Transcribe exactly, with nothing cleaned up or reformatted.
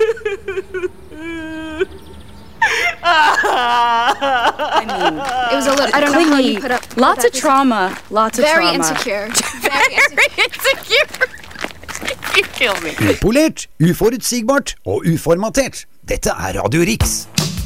I mean, it was a little. I don't know how you put up. Lots of trauma. Lots of Very trauma. Insecure. Very insecure. You kill me. Upolert, uforutsigbart og uformatert. Dette er Radio Riks.